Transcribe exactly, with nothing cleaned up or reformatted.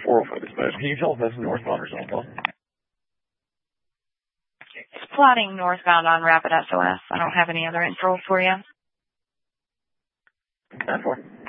four oh five is bad. Can you tell if that's northbound or southbound? It's plotting northbound on Rapid S O S. I don't have any other info for you. ten four.